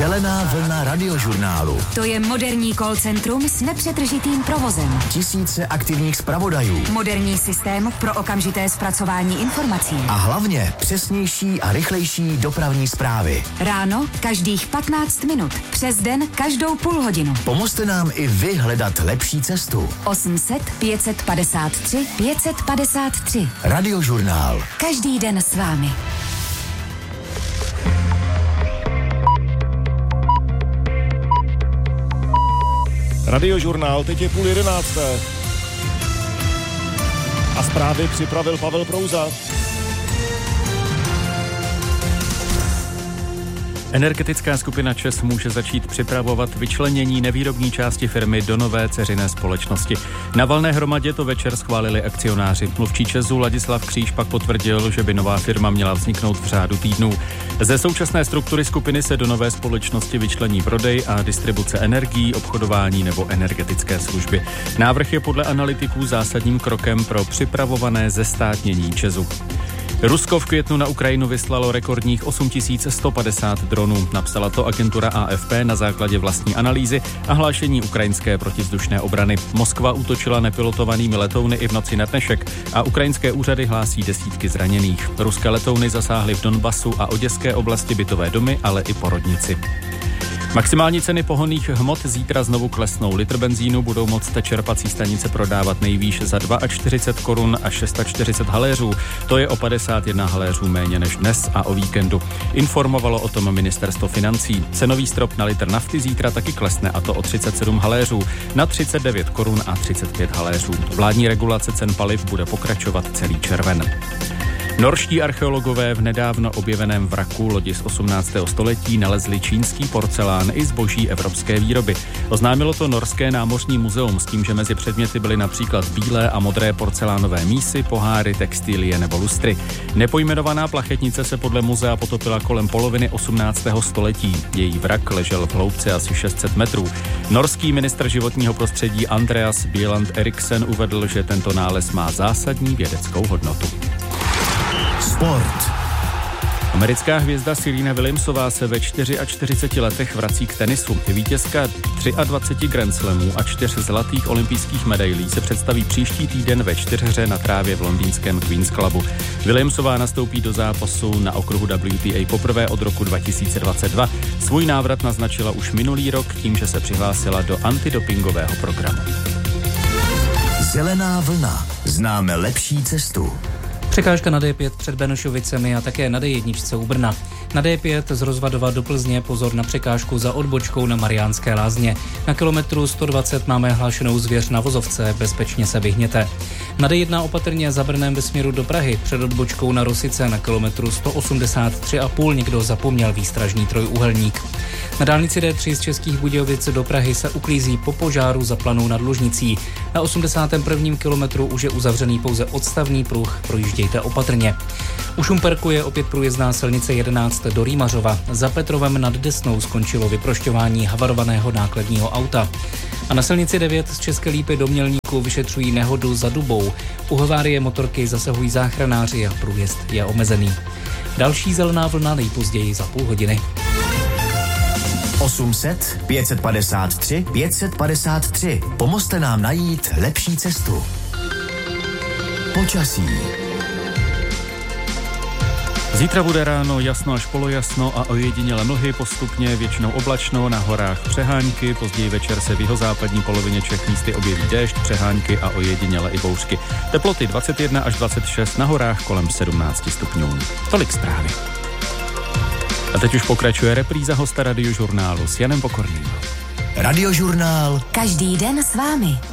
Zelená vlna radiožurnálu. To je moderní call centrum s nepřetržitým provozem. Tisíce aktivních zpravodajů. Moderní systém pro okamžité zpracování informací. A hlavně přesnější a rychlejší dopravní zprávy. Ráno každých 15 minut. Přes den každou půl hodinu. Pomozte nám i vy hledat lepší cestu. 800 553 553. Radiožurnál. Každý den s vámi. Radiožurnál, teď je 10:30. A zprávy připravil Pavel Prouza. Energetická skupina ČEZ může začít připravovat vyčlenění nevýrobní části firmy do nové dceřiné společnosti. Na valné hromadě to večer schválili akcionáři. Mluvčí ČEZu Ladislav Kříž pak potvrdil, že by nová firma měla vzniknout v řádu týdnů. Ze současné struktury skupiny se do nové společnosti vyčlení prodej a distribuce energií, obchodování nebo energetické služby. Návrh je podle analytiků zásadním krokem pro připravované zestátnění ČEZu. Rusko v květnu na Ukrajinu vyslalo rekordních 8150 dronů. Napsala to agentura AFP na základě vlastní analýzy a hlášení ukrajinské protivzdušné obrany. Moskva útočila nepilotovanými letouny i v noci na dnešek a ukrajinské úřady hlásí desítky zraněných. Ruské letouny zasáhly v Donbasu a oděské oblasti bytové domy, ale i porodnici. Maximální ceny pohonných hmot zítra znovu klesnou. Litr benzínu budou moct čerpací stanice prodávat nejvýš za 42 korun a 640 haléřů. To je o 51 haléřů méně než dnes a o víkendu. Informovalo o tom ministerstvo financí. Cenový strop na litr nafty zítra taky klesne, a to o 37 haléřů na 39 korun a 35 haléřů. Vládní regulace cen paliv bude pokračovat celý červen. Norští archeologové v nedávno objeveném vraku lodi z 18. století nalezli čínský porcelán i zboží evropské výroby. Oznámilo to Norské námořní muzeum s tím, že mezi předměty byly například bílé a modré porcelánové mísy, poháry, textilie nebo lustry. Nepojmenovaná plachetnice se podle muzea potopila kolem poloviny 18. století. Její vrak ležel v hloubce asi 600 metrů. Norský ministr životního prostředí Andreas Bieland Eriksen uvedl, že tento nález má zásadní vědeckou hodnotu. Sport. Americká hvězda Serena Williamsová se ve 44 letech vrací k tenisu. Vítězka 23 Grand Slamů a 4 zlatých olympijských medailí se představí příští týden ve čtyřhře na trávě v londýnském Queen's Clubu. Williamsová nastoupí do zápasu na okruhu WTA poprvé od roku 2022. Svůj návrat naznačila už minulý rok tím, že se přihlásila do antidopingového programu. Zelená vlna. Známe lepší cestu. Překážka na D5 před Benešovicemi a také na D1 u Brna. Na D5 z Rozvadova do Plzně pozor na překážku za odbočkou na Mariánské Lázně. Na kilometru 120 máme hlášenou zvěř na vozovce, bezpečně se vyhněte. Na D1 opatrně za Brnem ve směru do Prahy před odbočkou na Rosice na kilometru 183,5 někdo zapomněl výstražný trojúhelník. Na dálnici D3 z Českých Budějovic do Prahy se uklízí po požáru za Planou nad Lužnicí. Na 81. kilometru už je uzavřený pouze odstavný pruh, projíždějte opatrně. U Šumperku je opět průjezdná silnice 11 do Rýmařova. Za Petrovem nad Desnou skončilo vyprošťování havarovaného nákladního auta. A na silnici 9 z České Lípy do Mělníku vyšetřují nehodu za Dubou. U havárie motorky zasahují záchranáři a průjezd je omezený. Další zelená vlna nejpozději za půl hodiny. 800 553 553. Pomozte nám najít lepší cestu. Počasí. Zítra bude ráno jasno až polojasno a ojediněle mlhy, postupně většinou oblačno, na horách přehánky, později večer se v jihozápadní polovině Čech místy objeví déšť, přehánky a ojediněle i bouřky. Teploty 21 až 26, na horách kolem 17 stupňů. Tolik zprávy. A teď už pokračuje repríza hosta Radiožurnálu s Janem Pokorným. Radiožurnál. Každý den s vámi.